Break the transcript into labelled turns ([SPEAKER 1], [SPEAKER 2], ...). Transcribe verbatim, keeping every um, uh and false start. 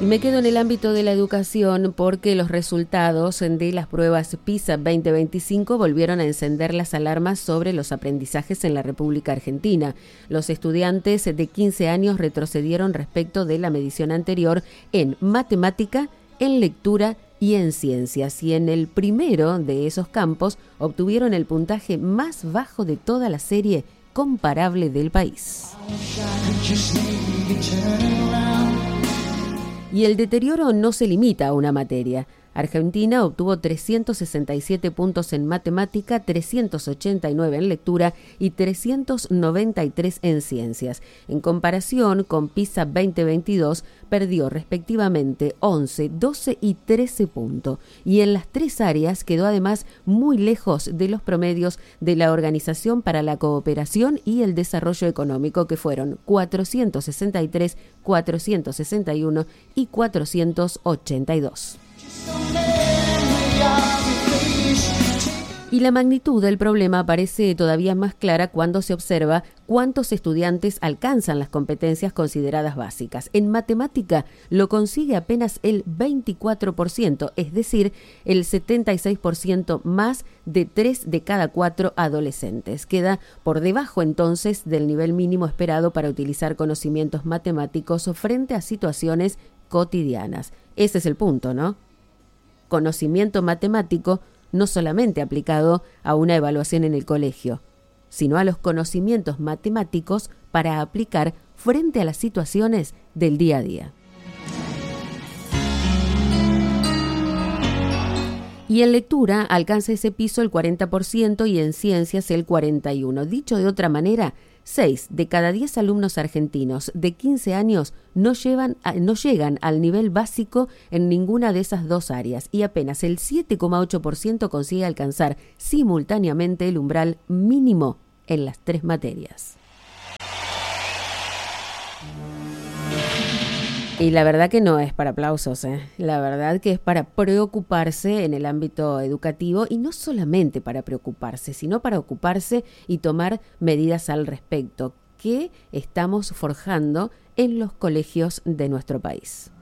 [SPEAKER 1] Y me quedo en el ámbito de la educación porque los resultados de las pruebas PISA veinte veinticinco volvieron a encender las alarmas sobre los aprendizajes en la República Argentina. Los estudiantes de quince años retrocedieron respecto de la medición anterior en matemática, en lectura y en ciencias. Y en el primero de esos campos obtuvieron el puntaje más bajo de toda la serie comparable del país. Y el deterioro no se limita a una materia. Argentina obtuvo trescientos sesenta y siete puntos en matemática, trescientos ochenta y nueve en lectura y trescientos noventa y tres en ciencias. En comparación con PISA veinte veintidós, perdió respectivamente once, doce y trece puntos. Y en las tres áreas quedó además muy lejos de los promedios de la Organización para la Cooperación y el Desarrollo Económico, que fueron cuatrocientos sesenta y tres, cuatrocientos sesenta y uno y cuatrocientos ochenta y dos. Y la magnitud del problema parece todavía más clara cuando se observa cuántos estudiantes alcanzan las competencias consideradas básicas. En matemática lo consigue apenas el veinticuatro por ciento, es decir, el setenta y seis por ciento más de tres de cada cuatro adolescentes. Queda por debajo entonces del nivel mínimo esperado para utilizar conocimientos matemáticos frente a situaciones cotidianas. Ese es el punto, ¿no? Conocimiento matemático no solamente aplicado a una evaluación en el colegio, sino a los conocimientos matemáticos para aplicar frente a las situaciones del día a día. Y en lectura alcanza ese piso el cuarenta por ciento y en ciencias el cuarenta y uno por ciento. Dicho de otra manera, seis de cada diez alumnos argentinos de quince años no, llevan a, no llegan al nivel básico en ninguna de esas dos áreas y apenas el siete coma ocho por ciento consigue alcanzar simultáneamente el umbral mínimo en las tres materias. Y la verdad que no es para aplausos, ¿eh? La verdad que es para preocuparse en el ámbito educativo y no solamente para preocuparse, sino para ocuparse y tomar medidas al respecto que estamos forjando en los colegios de nuestro país.